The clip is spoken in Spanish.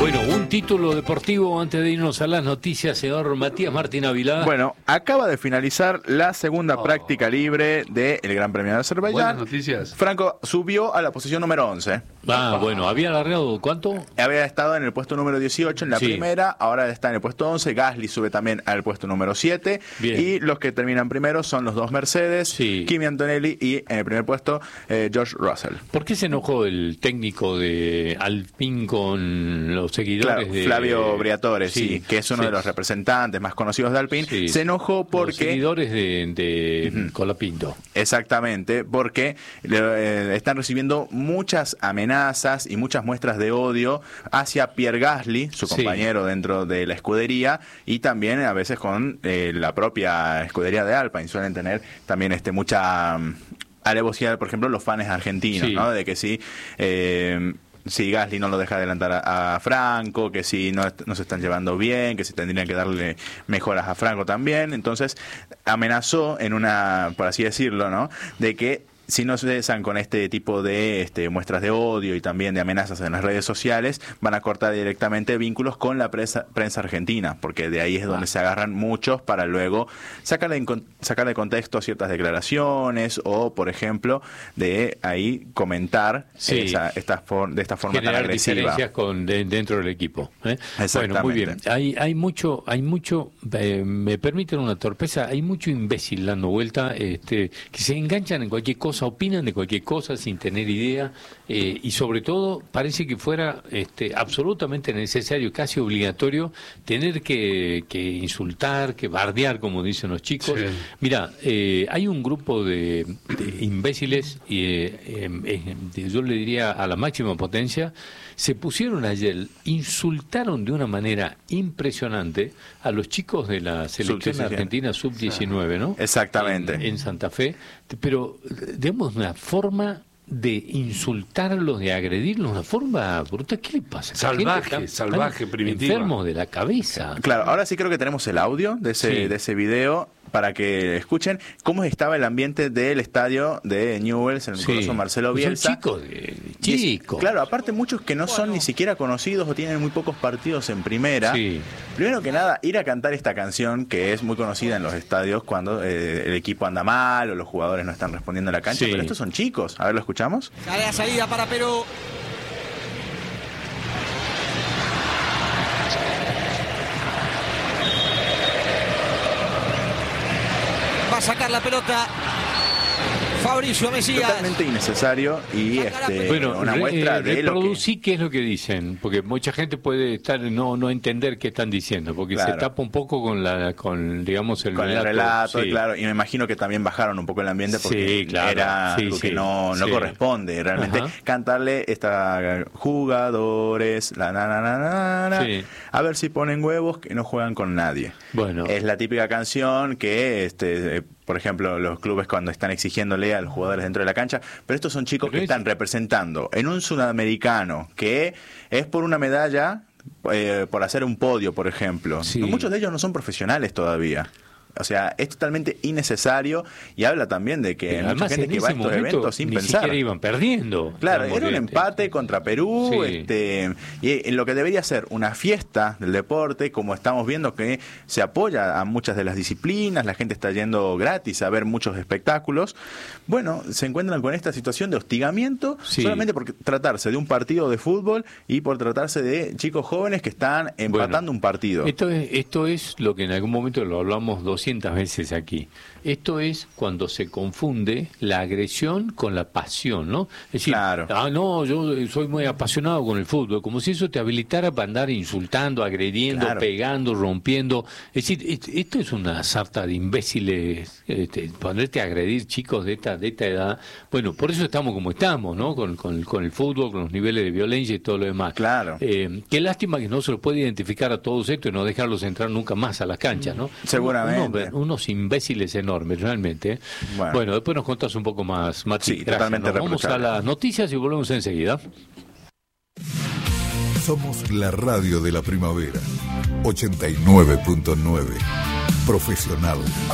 Bueno, un título deportivo antes de irnos a las noticias, señor Matías Martín Avilá. Bueno, acaba de finalizar la segunda práctica libre del Gran Premio de Azerbaiyán. Buenas noticias. Franco subió a la posición número 11. Bueno, ¿había alargado cuánto? Había estado en el puesto número 18 en la primera, ahora está en el puesto 11. Gasly sube también al puesto número 7. Bien. Y los que terminan primero son los dos Mercedes, Kimi Antonelli y en el primer puesto George Russell. ¿Por qué se enojó el técnico de Alpine con los seguidores de Flavio Briatore, que es uno de los representantes más conocidos de Alpine? Se enojó porque... Los seguidores de Colapinto. Exactamente, porque están recibiendo muchas amenazas y muchas muestras de odio hacia Pierre Gasly, su compañero dentro de la escudería, y también a veces con la propia escudería de Alpine. Suelen tener también mucha alevosía, por ejemplo, los fans argentinos, ¿no? De que si Gasly no lo deja adelantar a Franco, que si no se están llevando bien, que si tendrían que darle mejoras a Franco también. Entonces amenazó en una, por así decirlo, ¿no?, de que si no cesan con este tipo de muestras de odio y también de amenazas en las redes sociales, van a cortar directamente vínculos con la prensa argentina, porque de ahí es donde se agarran muchos para luego sacar de contexto ciertas declaraciones o, por ejemplo, de ahí comentar de esta forma tan agresiva. Diferencias dentro del equipo. Bueno, muy bien. Hay mucho, me permiten una torpeza, hay mucho imbécil dando vuelta, que se enganchan en cualquier cosa, opinan de cualquier cosa sin tener idea, y sobre todo parece que fuera absolutamente necesario, casi obligatorio, tener que insultar, que bardear, como dicen los chicos. Mira, hay un grupo de imbéciles, yo le diría a la máxima potencia, se pusieron ayer, insultaron de una manera impresionante a los chicos de la selección argentina sub-19, ¿no? Exactamente. En Santa Fe, pero digamos una forma de insultarlos, de agredirlos, una forma brutal. ¿Qué le pasa? Salvaje, primitiva. Enfermos de la cabeza. Claro, ahora sí creo que tenemos el audio de ese video para que escuchen cómo estaba el ambiente del estadio de Newell's, el incluso Marcelo Bielsa. Son chicos. Claro, aparte muchos que no son ni siquiera conocidos o tienen muy pocos partidos en primera. Primero que nada, ir a cantar esta canción que es muy conocida en los estadios cuando el equipo anda mal o los jugadores no están respondiendo a la cancha, pero estos son chicos. A ver, ¿lo escuchamos? Sale a salida para Perú. Va a sacar la pelota Fabricio Mesías. Totalmente innecesario y una muestra de reproducí qué es lo que dicen, porque mucha gente puede estar no entender qué están diciendo, porque se tapa un poco con el relato, claro, y me imagino que también bajaron un poco el ambiente porque era algo que no corresponde realmente cantarle jugadores, a ver si ponen huevos que no juegan con nadie. Bueno, es la típica canción que por ejemplo, los clubes cuando están exigiéndole a los jugadores dentro de la cancha, pero estos son chicos que están representando en un sudamericano que es por una medalla, por hacer un podio, por ejemplo. Muchos de ellos no son profesionales todavía. O sea, es totalmente innecesario y habla también de que mucha gente que va a estos eventos sin pensar. Ni siquiera iban perdiendo. Claro, era un empate contra Perú, y en lo que debería ser una fiesta del deporte, como estamos viendo que se apoya a muchas de las disciplinas, la gente está yendo gratis a ver muchos espectáculos. Bueno, se encuentran con esta situación de hostigamiento solamente por tratarse de un partido de fútbol y por tratarse de chicos jóvenes que están empatando un partido. Esto es lo que en algún momento lo hablamos 200 veces aquí. Esto es cuando se confunde la agresión con la pasión, ¿no? Es decir, yo soy muy apasionado con el fútbol, como si eso te habilitara para andar insultando, agrediendo, pegando, rompiendo. Es decir, esto es una sarta de imbéciles, ponerte a agredir chicos de esta edad. Bueno, por eso estamos como estamos, ¿no? Con el fútbol, con los niveles de violencia y todo lo demás. Claro. Qué lástima que no se los puede identificar a todos estos y no dejarlos entrar nunca más a las canchas, ¿no? Seguramente. Unos imbéciles enormes, realmente. Bueno, después nos contás un poco más, Mati. Sí, totalmente. Vamos a las noticias y volvemos enseguida. Somos la radio de la primavera. 89.9. Profesional.